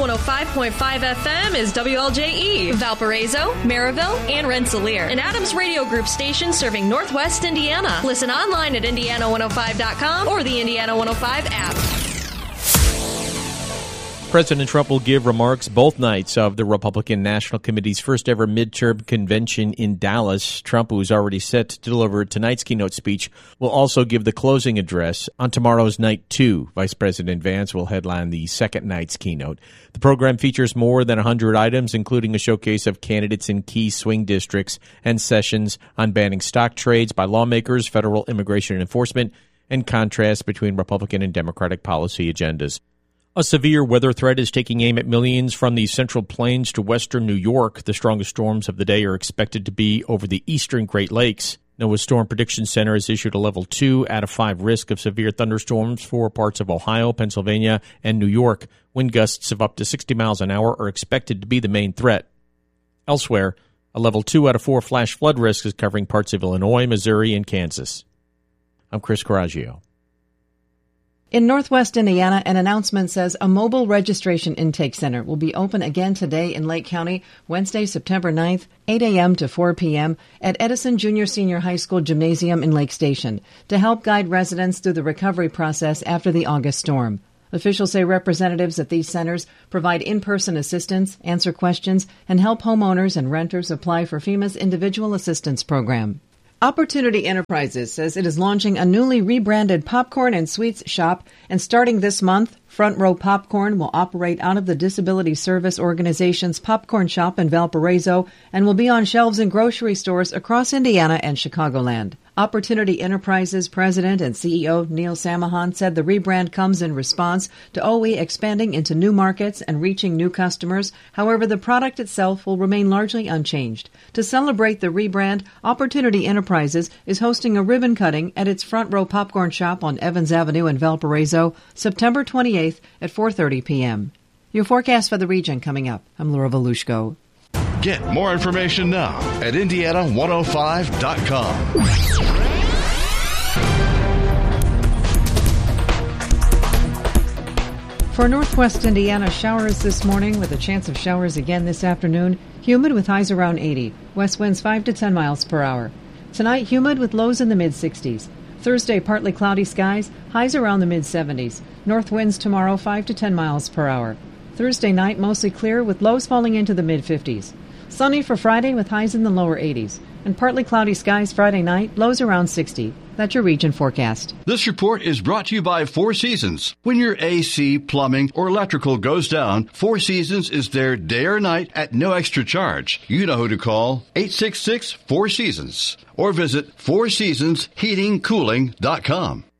105.5 FM is WLJE, Valparaiso, Maryville, and Rensselaer, an Adams Radio Group station serving Northwest Indiana. Listen online at Indiana105.com or the Indiana 105 app. President Trump will give remarks both nights of the Republican National Committee's first ever midterm convention in Dallas. Trump, who is already set to deliver tonight's keynote speech, will also give the closing address on tomorrow's night 2. Vice President Vance will headline the second night's keynote. The program features more than 100 items, including a showcase of candidates in key swing districts and sessions on banning stock trades by lawmakers, federal immigration enforcement, and contrasts between Republican and Democratic policy agendas. A severe weather threat is taking aim at millions from the Central Plains to western New York. The strongest storms of the day are expected to be over the eastern Great Lakes. NOAA's Storm Prediction Center has issued a level 2 out of 5 risk of severe thunderstorms for parts of Ohio, Pennsylvania, and New York. Wind gusts of up to 60 miles an hour are expected to be the main threat. Elsewhere, a level 2 out of 4 flash flood risk is covering parts of Illinois, Missouri, and Kansas. I'm Chris Coraggio. In Northwest Indiana, an announcement says a mobile registration intake center will be open again today in Lake County, Wednesday, September 9th, 8 a.m. to 4 p.m. at Edison Junior Senior High School Gymnasium in Lake Station to help guide residents through the recovery process after the August storm. Officials say representatives at these centers provide in-person assistance, answer questions, and help homeowners and renters apply for FEMA's Individual Assistance Program. Opportunity Enterprises says it is launching a newly rebranded popcorn and sweets shop, and starting this month, Front Row Popcorn will operate out of the Disability Service Organization's popcorn shop in Valparaiso and will be on shelves in grocery stores across Indiana and Chicagoland. Opportunity Enterprises President and CEO Neil Samahan said the rebrand comes in response to OE expanding into new markets and reaching new customers. However, the product itself will remain largely unchanged. To celebrate the rebrand, Opportunity Enterprises is hosting a ribbon cutting at its Front Row Popcorn shop on Evans Avenue in Valparaiso, September 28th at 4:30 p.m. Your forecast for the region coming up. I'm Laura Volushko. Get more information now at Indiana105.com. For Northwest Indiana, showers this morning with a chance of showers again this afternoon. Humid with highs around 80. West winds 5 to 10 miles per hour. Tonight, humid with lows in the mid-60s. Thursday, partly cloudy skies, highs around the mid-70s. North winds tomorrow 5 to 10 miles per hour. Thursday night, mostly clear with lows falling into the mid-50s. Sunny for Friday with highs in the lower 80s. And partly cloudy skies Friday night, lows around 60. That's your region forecast. This report is brought to you by Four Seasons. When your AC, plumbing, or electrical goes down, Four Seasons is there day or night at no extra charge. You know who to call. 866-4SEASONS. Or visit fourseasonsheatingcooling.com.